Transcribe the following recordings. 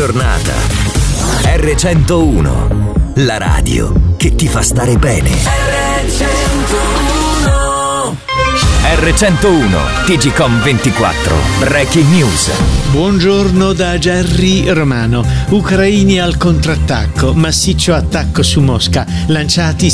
giornata. R101, la radio che ti fa stare bene. R101, TGcom 24, Breaking News. Buongiorno da Gerry Romano. Ucraini al contrattacco, massiccio attacco su Mosca, lanciati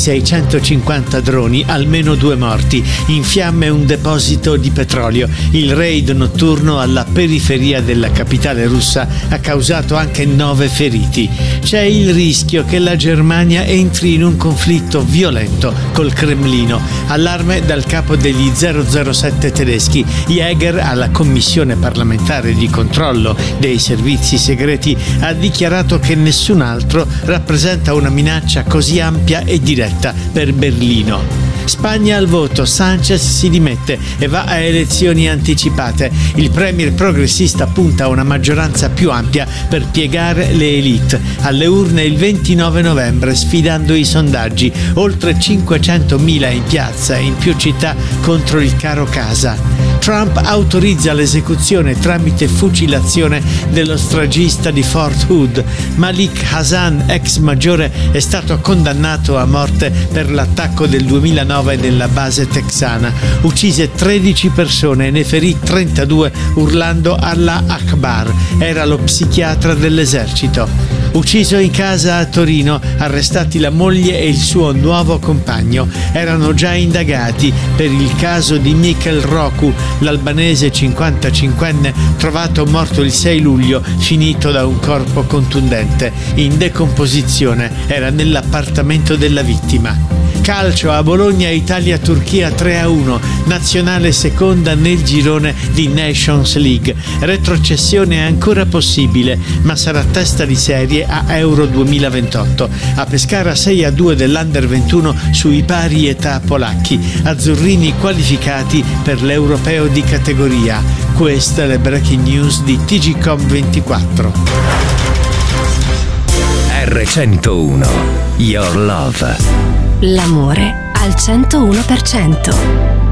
650 droni, almeno 2 morti, in fiamme un deposito di petrolio. Il raid notturno alla periferia della capitale russa ha causato anche 9 feriti. C'è il rischio che la Germania entri in un conflitto violento col Cremlino. Allarme dal capo degli 007 tedeschi. Jäger, alla commissione parlamentare di controllo dei servizi segreti, ha dichiarato che nessun altro rappresenta una minaccia così ampia e diretta per Berlino. Spagna al voto, Sánchez si dimette e va a elezioni anticipate. Il premier progressista punta a una maggioranza più ampia per piegare le élite. Alle urne il 29 novembre, sfidando i sondaggi, oltre 500.000 in piazza in più città contro il caro casa. Trump autorizza l'esecuzione tramite fucilazione dello stragista di Fort Hood. Malik Hassan, ex maggiore, è stato condannato a morte per l'attacco del 2009 nella base texana. Uccise 13 persone e ne ferì 32 urlando Allah Akbar. Era lo psichiatra dell'esercito. Ucciso in casa a Torino, arrestati la moglie e il suo nuovo compagno. Erano già indagati per il caso di Mikhail Roku, l'albanese 55enne trovato morto il 6 luglio, finito da un corpo contundente. In decomposizione, era nell'appartamento della vittima. Calcio a Bologna, Italia-Turchia 3-1, nazionale seconda nel girone di Nations League. Retrocessione è ancora possibile, ma sarà testa di serie a Euro 2028. A Pescara 6-2 dell'Under 21 sui pari età polacchi. Azzurrini qualificati per l'Europeo di categoria. Queste le breaking news di TGcom 24. R101, Your Love. L'amore al 101%.